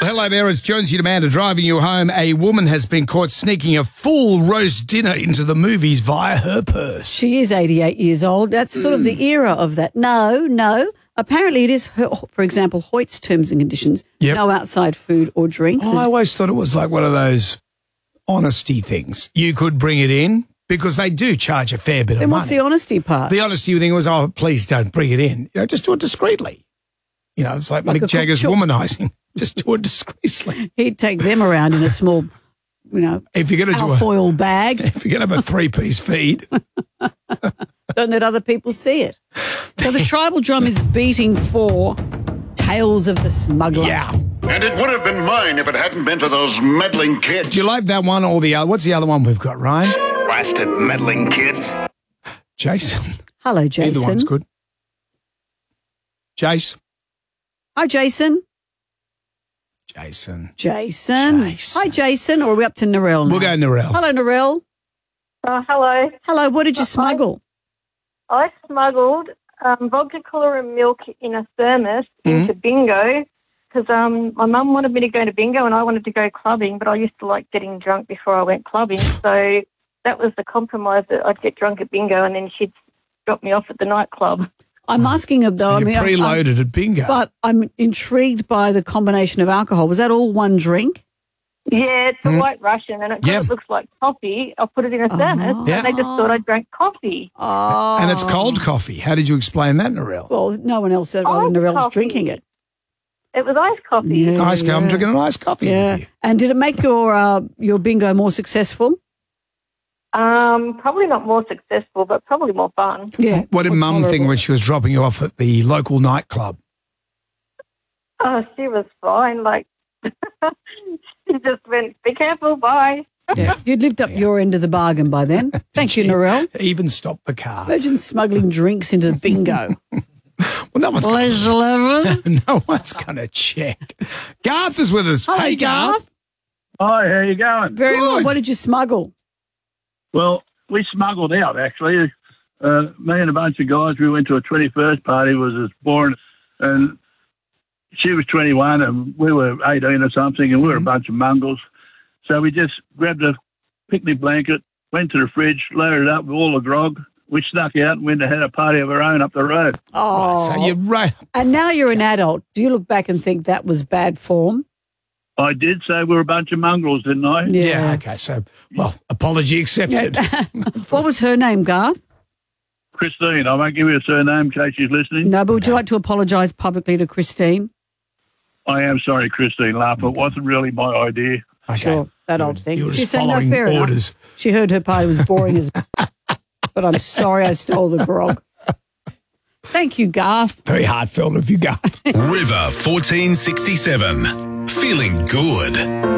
hello there. It's Jonesy and Amanda driving you home. A woman has been caught sneaking a full roast dinner into the movies via her purse. She is 88 years old. That's sort of the era of that. No. Apparently it is, for example, Hoyt's terms and conditions. Yep. No outside food or drinks. I always thought it was like one of those honesty things. You could bring it in because they do charge a fair bit of Then money. what's the honesty part? The honesty thing was, oh, please don't bring it in. Just do it discreetly. It's like Mick Jagger's womanizing. Just do it discreetly. He'd take them around in a small, if you're going to do foil bag. If you're going to have a 3-piece feed. Don't let other people see it. So the tribal drum is beating for Tales of the Smuggler. Yeah. And it would have been mine if it hadn't been to those meddling kids. Do you like that one or the other? What's the other one we've got, Ryan? Blasted meddling kids. Jason. Hello, Jason. Either one's good. Jace. Hi, Jason. Jason. Hi, Jason. Or are we up to Narelle now? We'll go Narelle. Hello, Narelle. Hello. Hello, what did you smuggle? I smuggled vodka, colour and milk in a thermos into bingo because my mum wanted me to go to bingo and I wanted to go clubbing, but I used to like getting drunk before I went clubbing. So that was the compromise, that I'd get drunk at bingo and then she'd drop me off at the nightclub. I'm asking her, though. So you're preloaded at bingo. But I'm intrigued by the combination of alcohol. Was that all one drink? Yeah, it's a White Russian, and it looks like coffee. I put it in a thermos, and they just thought I drank coffee. Oh. And it's cold coffee. How did you explain that, Narelle? Well, no one else said other than Narelle's drinking it. It was iced coffee. Yeah, I'm drinking an iced coffee with you. And did it make your bingo more successful? Probably not more successful, but probably more fun. Yeah. What did Mum think when she was dropping you off at the local nightclub? Oh, she was fine. Like, she just went, be careful, bye. Yeah. You'd lived up your end of the bargain by then. Thank you, Narelle. Even stopped the car. Imagine smuggling drinks into bingo. Well, no one's Boys 11. No one's going to check. Garth is with us. Hello, hey, Garth. Hi, how you going? Very Good. well. What did you smuggle? Well, we smuggled out, actually. Me and a bunch of guys, we went to a 21st party, was born, and she was 21 and we were 18 or something, and we were a bunch of mongrels. So we just grabbed a picnic blanket, went to the fridge, loaded it up with all the grog. We snuck out and went and had a party of our own up the road. Oh. So you're right. And now you're an adult. Do you look back and think that was bad form? I did say we were a bunch of mongrels, didn't I? Yeah, okay. So, well, apology accepted. What was her name, Garth? Christine. I won't give you a surname in case she's listening. No, but would you like to apologise publicly to Christine? I am sorry, Christine Laffer. It wasn't really my idea. Okay. Sure, that old thing. You were She just said, no, following fair orders. enough. She heard her party was boring as... But I'm sorry I stole the grog. Thank you, Garth. Very heartfelt of you, Garth. River 1467. Feeling good.